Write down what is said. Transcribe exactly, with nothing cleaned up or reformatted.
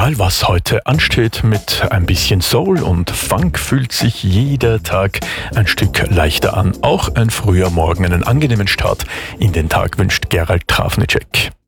Egal was heute ansteht, mit ein bisschen Soul und Funk fühlt sich jeder Tag ein Stück leichter an. Auch ein früher Morgen, einen angenehmen Start in den Tag wünscht Gerald Trafnicek.